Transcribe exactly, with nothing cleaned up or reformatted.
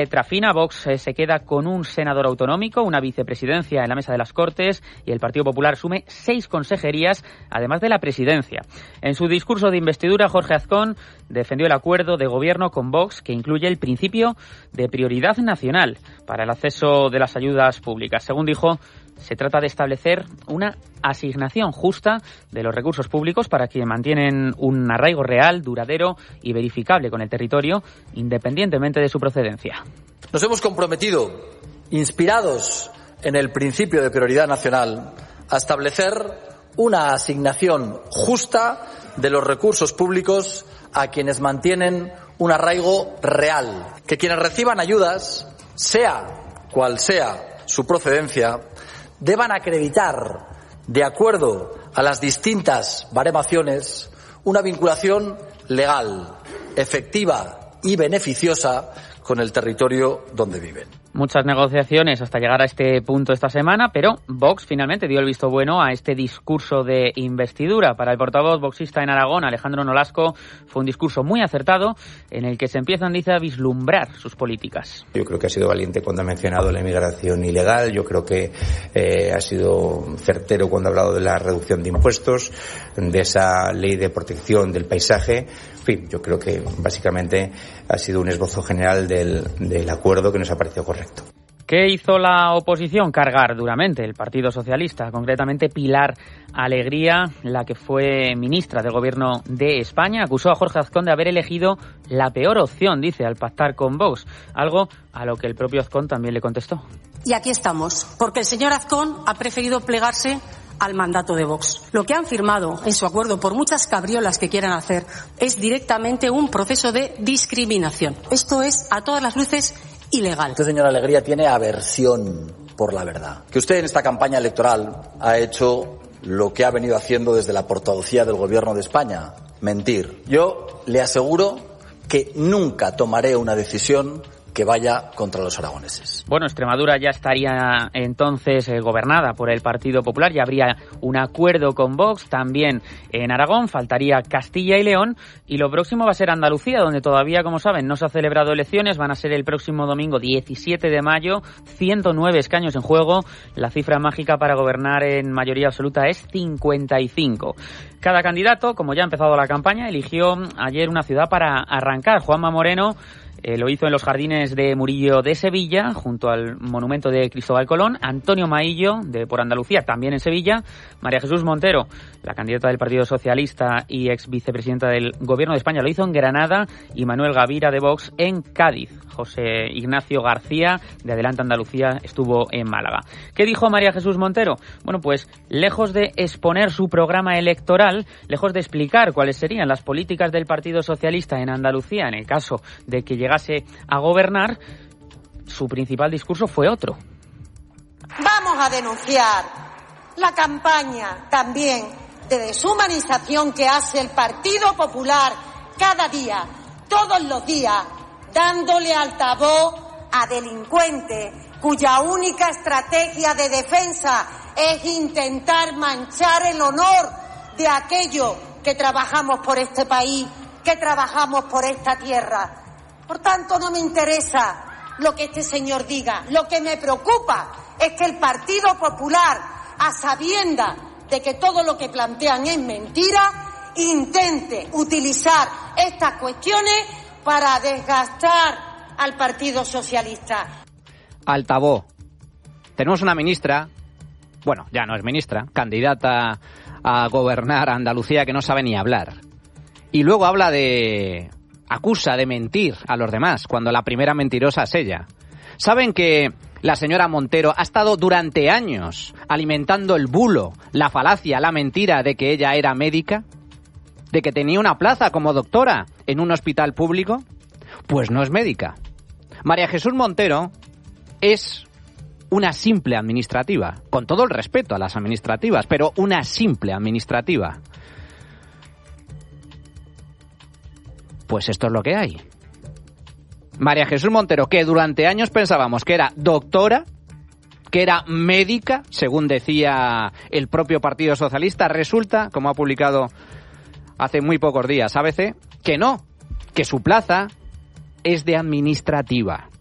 Letra fina, Vox eh, se queda con un senador autonómico, una vicepresidencia en la mesa de las Cortes y el Partido Popular asume seis consejerías, además de la presidencia. En su discurso de investidura, Jorge Azcón defendió el acuerdo de gobierno con Vox, que incluye el principio de prioridad nacional para el acceso de las ayudas públicas. Según dijo, se trata de establecer una asignación justa de los recursos públicos para quienes mantienen un arraigo real, duradero y verificable con el territorio, independientemente de su procedencia. Nos hemos comprometido, inspirados en el principio de prioridad nacional, a establecer una asignación justa de los recursos públicos a quienes mantienen un arraigo real. Que quienes reciban ayudas, sea cual sea su procedencia, deban acreditar, de acuerdo a las distintas baremaciones, una vinculación legal, efectiva y beneficiosa con el territorio donde viven. Muchas negociaciones hasta llegar a este punto esta semana, pero Vox finalmente dio el visto bueno a este discurso de investidura. Para el portavoz voxista en Aragón, Alejandro Nolasco, fue un discurso muy acertado en el que se empiezan, dice, a vislumbrar sus políticas. Yo creo que ha sido valiente cuando ha mencionado la inmigración ilegal. Yo creo que eh, ha sido certero cuando ha hablado de la reducción de impuestos, de esa ley de protección del paisaje. En fin, yo creo que básicamente ha sido un esbozo general del, del acuerdo que nos ha parecido correcto. ¿Qué hizo la oposición? Cargar duramente el Partido Socialista, concretamente Pilar Alegría, la que fue ministra del Gobierno de España, acusó a Jorge Azcón de haber elegido la peor opción, dice, al pactar con Vox, algo a lo que el propio Azcón también le contestó. Y aquí estamos, porque el señor Azcón ha preferido plegarse al mandato de Vox. Lo que han firmado en su acuerdo, por muchas cabriolas que quieran hacer, es directamente un proceso de discriminación. Esto es, a todas las luces, ilegal. Usted, señora Alegría, tiene aversión por la verdad. Que usted en esta campaña electoral ha hecho lo que ha venido haciendo desde la portavocía del Gobierno de España, mentir. Yo le aseguro que nunca tomaré una decisión que vaya contra los aragoneses. Bueno, Extremadura ya estaría entonces eh, gobernada por el Partido Popular, ya habría un acuerdo con Vox, también en Aragón, faltaría Castilla y León, y lo próximo va a ser Andalucía, donde todavía, como saben, no se ha celebrado elecciones, van a ser el próximo domingo diecisiete de mayo, ciento nueve escaños en juego, la cifra mágica para gobernar en mayoría absoluta es cincuenta y cinco. Cada candidato, como ya ha empezado la campaña, eligió ayer una ciudad para arrancar. Juanma Moreno Eh, lo hizo en los jardines de Murillo de Sevilla, junto al monumento de Cristóbal Colón. Antonio Maillo, de por Andalucía, también en Sevilla. María Jesús Montero, la candidata del Partido Socialista y ex vicepresidenta del Gobierno de España, lo hizo en Granada. Y Manuel Gavira, de Vox, en Cádiz. José Ignacio García, de Adelante Andalucía, estuvo en Málaga. ¿Qué dijo María Jesús Montero? Bueno, pues lejos de exponer su programa electoral, lejos de explicar cuáles serían las políticas del Partido Socialista en Andalucía en el caso de que llegase a gobernar, su principal discurso fue otro. Vamos a denunciar la campaña también de deshumanización que hace el Partido Popular cada día, todos los días, dándole altavoz a delincuentes cuya única estrategia de defensa es intentar manchar el honor de aquellos que trabajamos por este país, que trabajamos por esta tierra. Por tanto, no me interesa lo que este señor diga. Lo que me preocupa es que el Partido Popular, a sabiendas de que todo lo que plantean es mentira, intente utilizar estas cuestiones para desgastar al Partido Socialista. Altavoz. Tenemos una ministra, bueno, ya no es ministra, candidata a gobernar a Andalucía, que no sabe ni hablar. Y luego habla de... acusa de mentir a los demás, cuando la primera mentirosa es ella. ¿Saben que la señora Montero ha estado durante años alimentando el bulo, la falacia, la mentira de que ella era médica? ¿De que tenía una plaza como doctora en un hospital público? Pues no es médica. María Jesús Montero es una simple administrativa, con todo el respeto a las administrativas, pero una simple administrativa. Pues esto es lo que hay. María Jesús Montero, que durante años pensábamos que era doctora, que era médica, según decía el propio Partido Socialista, resulta, como ha publicado hace muy pocos días A B C, que no, que su plaza es de administrativa.